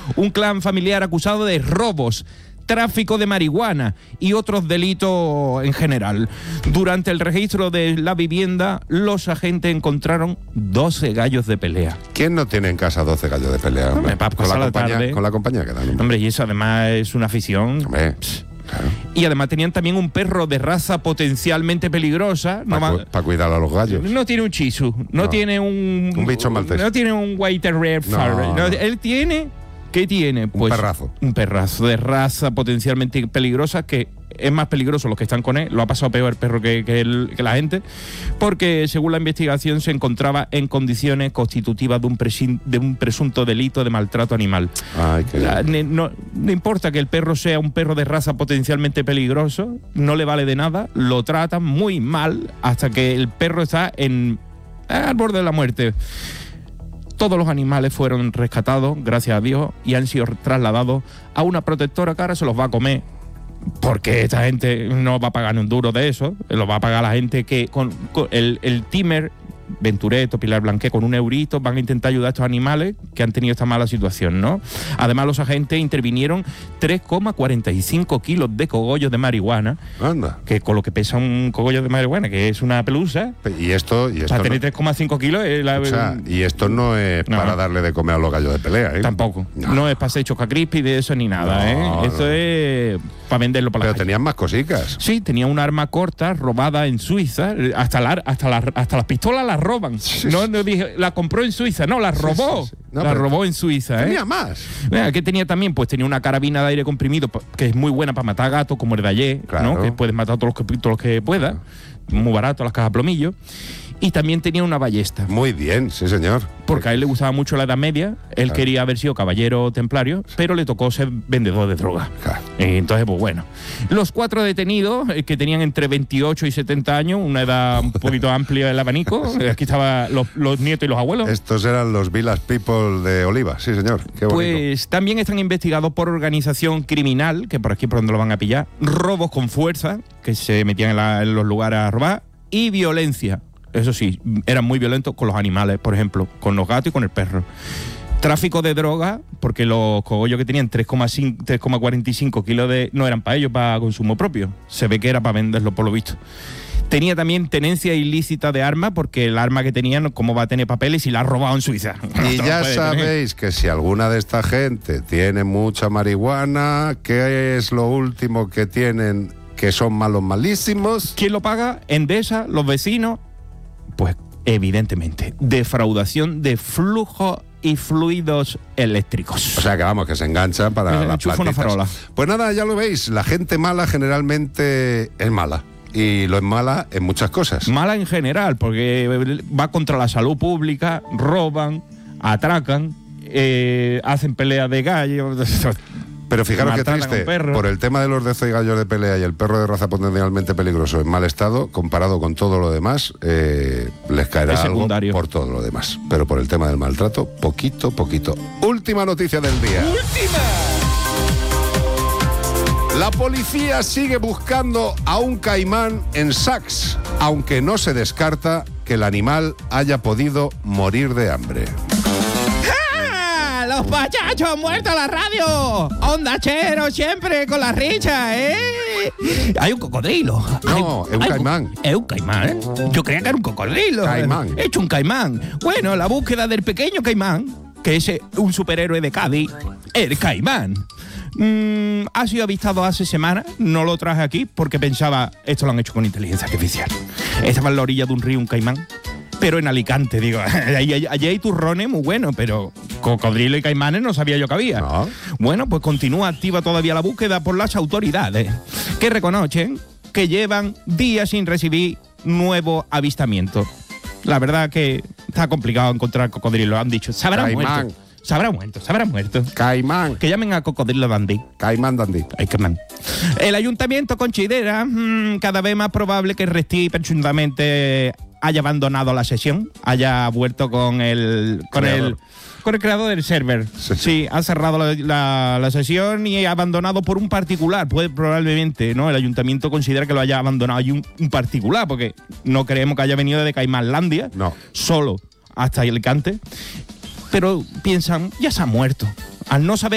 Un clan familiar acusado de robos, tráfico de marihuana y otros delitos en general. Durante el registro de la vivienda, los agentes encontraron 12 gallos de pelea. ¿Quién no tiene en casa 12 gallos de pelea? Hombre, con la compañía que dan. Hombre, y eso además es una afición. Hombre, claro. Y además tenían también un perro de raza potencialmente peligrosa. Para cuidar a los gallos. No tiene un chisu, no tiene un bicho maltés. No tiene un white terrier. No. Él tiene... ¿Qué tiene? Pues un perrazo de raza potencialmente peligrosa, que es más peligroso los que están con él. Lo ha pasado peor el perro que la gente, porque según la investigación se encontraba en condiciones constitutivas de un presunto delito de maltrato animal. Ay, no importa que el perro sea un perro de raza potencialmente peligroso, no le vale de nada, lo tratan muy mal hasta que el perro está al borde de la muerte. Todos los animales fueron rescatados, gracias a Dios, y han sido trasladados a una protectora que ahora se los va a comer, porque esta gente no va a pagar ni un duro de eso, lo va a pagar la gente que con el Timer, Ventureto, Pilar Blanqué, con €1 van a intentar ayudar a estos animales que han tenido esta mala situación, ¿no? Además, los agentes intervinieron 3,45 kilos de cogollos de marihuana. Anda. Que con lo que pesa un cogollo de marihuana, que es una pelusa. Y esto para tener 3,5 kilos... y esto no es para darle de comer a los gallos de pelea, ¿eh? Tampoco. No es para hacer chocacrispy de eso ni nada, ¿eh? Esto es para venderlo para la Pero tenían más cositas. Sí, tenía un arma corta robada en Suiza. Hasta las pistolas las roban. No dije, la compró en Suiza, no, la robó. Sí. No, la robó en Suiza, ¿eh? Tenía más. ¿Qué tenía también? Pues tenía una carabina de aire comprimido que es muy buena para matar gatos, como el de ayer, claro, ¿no? Que puedes matar todos los que puedas. Muy barato, las cajas plomillo. Y también tenía una ballesta. Muy bien, sí, señor. Porque a él le gustaba mucho la Edad Media. Él quería haber sido caballero templario, pero le tocó ser vendedor de droga. Claro. Entonces, pues bueno. Los 4 detenidos, que tenían entre 28 y 70 años, una edad un poquito amplia del abanico. Aquí estaban los nietos y los abuelos. Estos eran los Village People de Oliva, sí, señor. Qué bonito. Pues también están investigados por organización criminal, que por aquí por donde lo van a pillar, robos con fuerza, que se metían en los lugares a robar, y violencia. Eso sí, eran muy violentos con los animales, por ejemplo, con los gatos y con el perro. Tráfico de droga, porque los cogollos que tenían 3,45 kilos no eran para ellos, para consumo propio. Se ve que era para venderlo, por lo visto. Tenía también tenencia ilícita de arma, porque el arma que tenían, ¿cómo va a tener papeles si la ha robado en Suiza? Y ya sabéis que si alguna de esta gente tiene mucha marihuana, ¿qué es lo último que tienen? Que son malos malísimos. ¿Quién lo paga? Endesa, los vecinos. Pues evidentemente, defraudación de flujo y fluidos eléctricos. O sea que vamos, que se enganchan para las plantitas. Pues nada, ya lo veis, la gente mala generalmente es mala. Y lo es mala en muchas cosas. Mala en general, porque va contra la salud pública, roban, atracan, hacen peleas de gallos. Pero fijaros qué triste, por el tema de los 12 gallos de pelea y el perro de raza potencialmente peligroso en mal estado, comparado con todo lo demás, les caerá algo por todo lo demás. Pero por el tema del maltrato, poquito. Última noticia del día. ¡Última! La policía sigue buscando a un caimán en Sacs, aunque no se descarta que el animal haya podido morir de hambre. ¡Los pachachos han muerto a la radio! ¡Onda Chero siempre con la richa, eh! Hay un cocodrilo. No, es un caimán. ¿Es un caimán? Yo creía que era un cocodrilo. Caimán. He hecho un caimán. Bueno, la búsqueda del pequeño caimán, que es un superhéroe de Cádiz, el caimán. Ha sido avistado hace semanas. No lo traje aquí porque pensaba, esto lo han hecho con inteligencia artificial. Estaba en la orilla de un río un caimán, pero en Alicante, digo, allí hay turrones muy buenos, pero cocodrilo y caimanes no sabía yo que había. No. Bueno, pues continúa activa todavía la búsqueda por las autoridades, que reconocen que llevan días sin recibir nuevo avistamiento. La verdad que está complicado encontrar cocodrilo, han dicho. Se habrá muerto. Caimán. Que llamen a Cocodrilo Dandy. Caimán Dandy. Ay, caimán. El ayuntamiento considera cada vez más probable que Restí presuntamente haya abandonado la sesión, haya vuelto con el creador del server. Sí, ha cerrado la sesión y ha abandonado por un particular. Probablemente, ¿no? El ayuntamiento considera que lo haya abandonado un particular, porque no creemos que haya venido de Caimánlandia, solo hasta Alicante. Pero piensan, ya se ha muerto. Al no saber